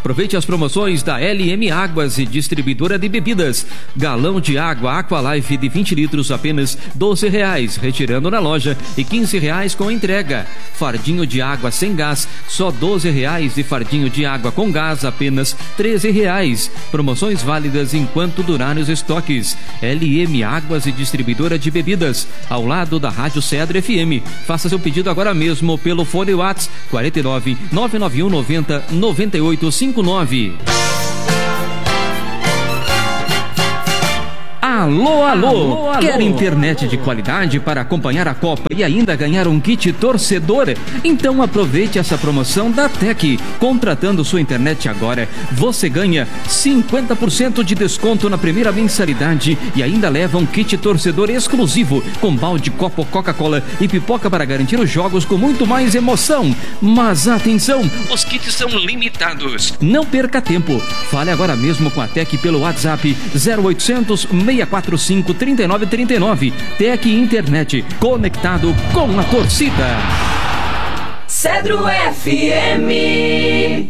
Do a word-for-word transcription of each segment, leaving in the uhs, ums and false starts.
Aproveite as promoções da L M Águas e Distribuidora de Bebidas. Galão de água Aqualife de vinte litros apenas doze reais, retirando na loja, e quinze reais com entrega. Fardinho de água sem gás, só doze reais, e fardinho de água com gás apenas treze reais. Promoções válidas enquanto durarem os estoques. L M Águas e Distribuidora de Bebidas, ao lado da Rádio Cedro F M. Faça seu pedido agora mesmo pelo fone WhatsApp quarenta e nove, nove nove um, noventa, noventa e oito cinquenta e nove. Alô, alô, alô, alô! Quer internet de qualidade para acompanhar a Copa e ainda ganhar um kit torcedor? Então aproveite essa promoção da Tec. Contratando sua internet agora, você ganha cinquenta por cento de desconto na primeira mensalidade e ainda leva um kit torcedor exclusivo com balde, copo, Coca-Cola e pipoca para garantir os jogos com muito mais emoção. Mas atenção, os kits são limitados. Não perca tempo. Fale agora mesmo com a Tec pelo WhatsApp zero oitocentos, seis quatro cinco, três nove três nove. Tec Internet, conectado com a torcida. Cedro F M.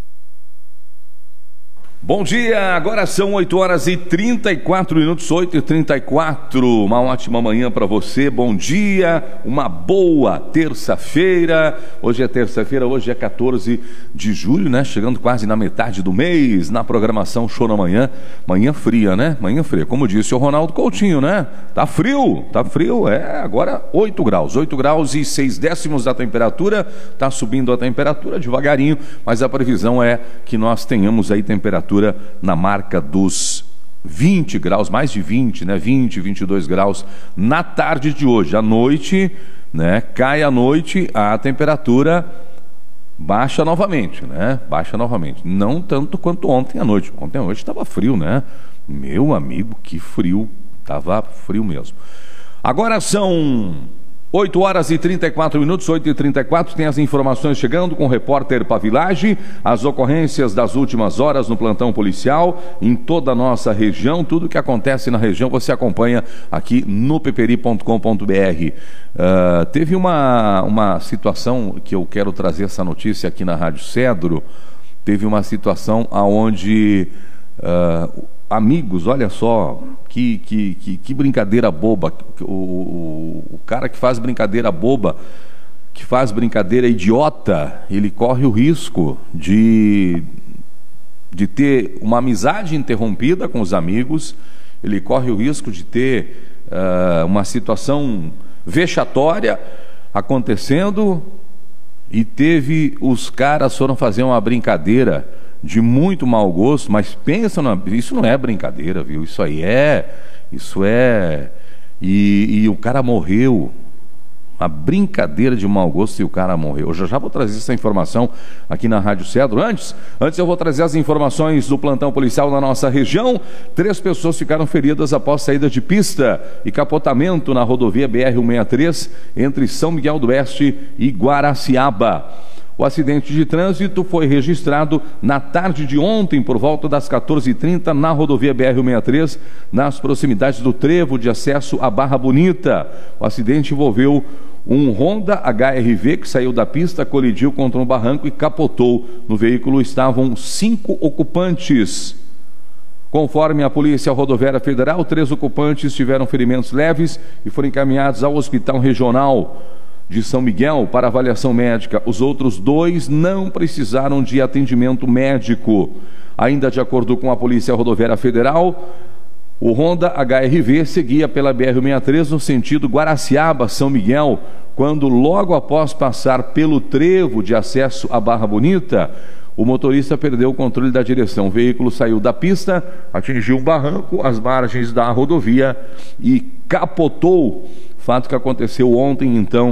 Bom dia, agora são oito horas e trinta e quatro minutos, oito e trinta e quatro. Uma ótima manhã para você, bom dia, uma boa terça-feira. Hoje é terça-feira, hoje é quatorze de julho, né? Chegando quase na metade do mês, na programação Show na Manhã. Manhã fria, né? Manhã fria, como disse o Ronaldo Coutinho, né? Tá frio, tá frio, é agora oito graus, oito graus e seis décimos da temperatura. Tá subindo a temperatura devagarinho, mas a previsão é que nós tenhamos aí temperatura na marca dos vinte graus, mais de vinte, né? vinte, vinte e dois graus na tarde de hoje. À noite, né? Cai à noite, a temperatura baixa novamente, né? Baixa novamente. Não tanto quanto ontem à noite. Ontem à noite estava frio, né? Meu amigo, que frio. Tava frio mesmo. Agora são oito horas e trinta e quatro minutos, oito e trinta e quatro, tem as informações chegando com o repórter Pavilage, as ocorrências das últimas horas no plantão policial, em toda a nossa região, tudo que acontece na região você acompanha aqui no peperi ponto com ponto br. Uh, teve uma, uma situação que eu quero trazer essa notícia aqui na Rádio Cedro, teve uma situação onde uh, amigos, olha só, que, que, que, que brincadeira boba, o, o, o cara que faz brincadeira boba, que faz brincadeira idiota, ele corre o risco de, de ter uma amizade interrompida com os amigos, ele corre o risco de ter uh, uma situação vexatória acontecendo, e teve, os caras foram fazer uma brincadeira de muito mau gosto, mas pensa, na, isso não é brincadeira, viu? Isso aí é, isso é, e, e o cara morreu, uma brincadeira de mau gosto, e o cara morreu. Eu já, já vou trazer essa informação aqui na Rádio Cedro. Antes, antes eu vou trazer as informações do plantão policial na nossa região. Três pessoas ficaram feridas após saída de pista e capotamento na rodovia B R cento e sessenta e três, entre São Miguel do Oeste e Guaraciaba. O acidente de trânsito foi registrado na tarde de ontem, por volta das quatorze e trinta, na rodovia B R cento e sessenta e três, nas proximidades do trevo de acesso à Barra Bonita. O acidente envolveu um Honda H R V que saiu da pista, colidiu contra um barranco e capotou. No veículo estavam cinco ocupantes. Conforme a Polícia Rodoviária Federal, três ocupantes tiveram ferimentos leves e foram encaminhados ao Hospital Regional de São Miguel para avaliação médica. Os outros dois não precisaram de atendimento médico. Ainda de acordo com a Polícia Rodoviária Federal, o Honda H R V seguia pela B R cento e sessenta e três no sentido Guaraciaba-São Miguel, quando logo após passar pelo trevo de acesso à Barra Bonita, o motorista perdeu o controle da direção. O veículo saiu da pista, atingiu um barranco às margens da rodovia e capotou. Fato que aconteceu ontem, então,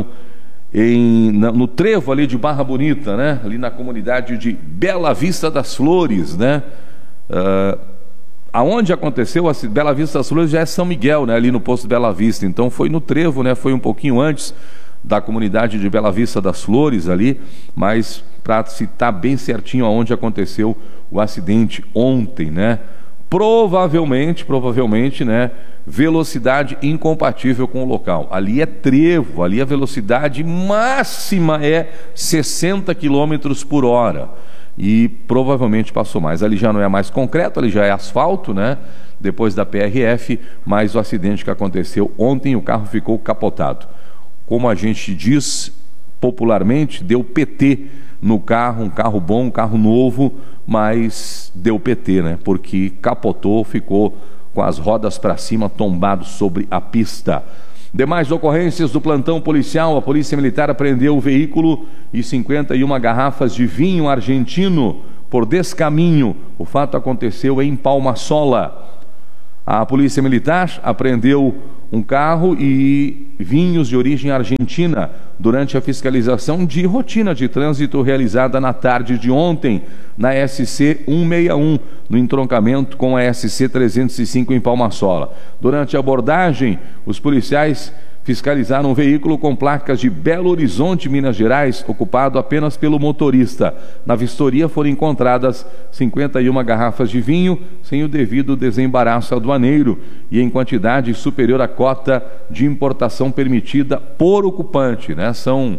em, na, no trevo ali de Barra Bonita, né? Ali na comunidade de Bela Vista das Flores, né? Uh, aonde aconteceu, a Bela Vista das Flores já é São Miguel, né? Ali no posto Bela Vista, então foi no trevo, né? Foi um pouquinho antes da comunidade de Bela Vista das Flores ali, mas para citar bem certinho aonde aconteceu o acidente ontem, né? Provavelmente, provavelmente, né, velocidade incompatível com o local. Ali é trevo, ali a velocidade máxima é sessenta quilômetros por hora. E provavelmente passou mais. Ali já não é mais concreto, ali já é asfalto, né? Depois da P R F, mas o acidente que aconteceu ontem, o carro ficou capotado. Como a gente diz popularmente, deu P T no carro, um carro bom, um carro novo, mas deu P T, né? Porque capotou, ficou com as rodas para cima, tombado sobre a pista. Demais ocorrências do plantão policial, a Polícia Militar apreendeu o veículo e cinquenta e uma garrafas de vinho argentino por descaminho. O fato aconteceu em Palmasola. A Polícia Militar apreendeu um carro e vinhos de origem argentina durante a fiscalização de rotina de trânsito realizada na tarde de ontem na S C cento e sessenta e um, no entroncamento com a S C trezentos e cinco em Palmasola. Durante a abordagem, os policiais fiscalizaram um veículo com placas de Belo Horizonte, Minas Gerais, ocupado apenas pelo motorista. Na vistoria foram encontradas cinquenta e uma garrafas de vinho sem o devido desembaraço aduaneiro e em quantidade superior à cota de importação permitida por ocupante, né? São,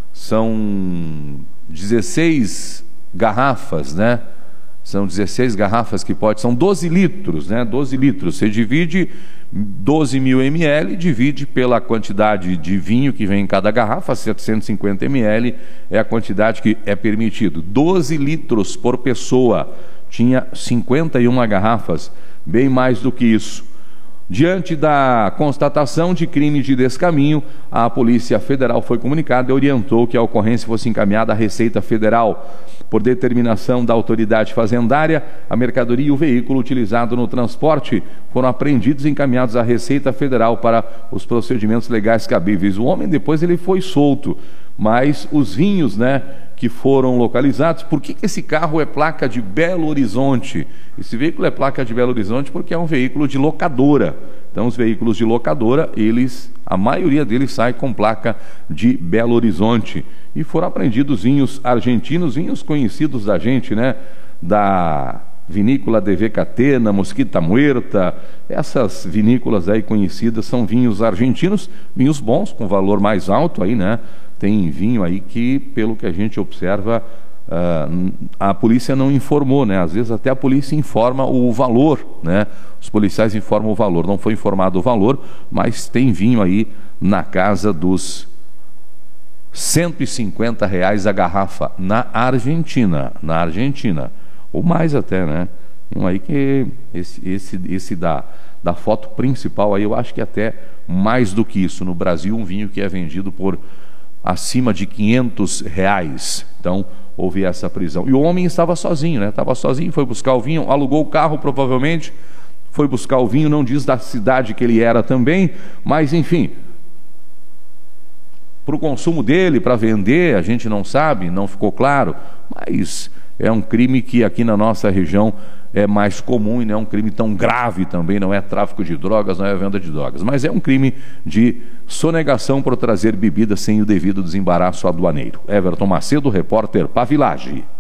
são dezesseis garrafas, né? São dezesseis garrafas que pode, são doze litros, né? doze litros. Você divide doze mil mililitros, divide pela quantidade de vinho que vem em cada garrafa, setecentos e cinquenta mililitros é a quantidade que é permitido. doze litros por pessoa. Tinha cinquenta e uma garrafas, bem mais do que isso. Diante da constatação de crime de descaminho, a Polícia Federal foi comunicada e orientou que a ocorrência fosse encaminhada à Receita Federal. Por determinação da autoridade fazendária, a mercadoria e o veículo utilizado no transporte foram apreendidos e encaminhados à Receita Federal para os procedimentos legais cabíveis. O homem depois ele foi solto, mas os vinhos, né, que foram localizados, por que que esse carro é placa de Belo Horizonte? Esse veículo é placa de Belo Horizonte porque é um veículo de locadora. Então os veículos de locadora, eles, a maioria deles sai com placa de Belo Horizonte. E foram apreendidos vinhos argentinos, vinhos conhecidos da gente, né? Da vinícola D V Catena, Mosquita Muerta, essas vinícolas aí conhecidas são vinhos argentinos, vinhos bons, com valor mais alto aí, né? Tem vinho aí que, pelo que a gente observa, uh, a polícia não informou, né? Às vezes até a polícia informa o valor, né? Os policiais informam o valor, não foi informado o valor, mas tem vinho aí na casa dos cento e cinquenta reais a garrafa na Argentina, na Argentina, ou mais até, né? Um aí que esse, esse, esse da, da foto principal aí, eu acho que até mais do que isso. No Brasil, um vinho que é vendido por acima de quinhentos reais. Então, houve essa prisão. E o homem estava sozinho, né? Estava sozinho, foi buscar o vinho, alugou o carro provavelmente, foi buscar o vinho, não diz da cidade que ele era também, mas enfim, para o consumo dele, para vender, a gente não sabe, não ficou claro, mas é um crime que aqui na nossa região é mais comum e não é um crime tão grave também, não é tráfico de drogas, não é venda de drogas, mas é um crime de sonegação por trazer bebida sem o devido desembaraço aduaneiro. Everton Macedo, repórter Pavilage.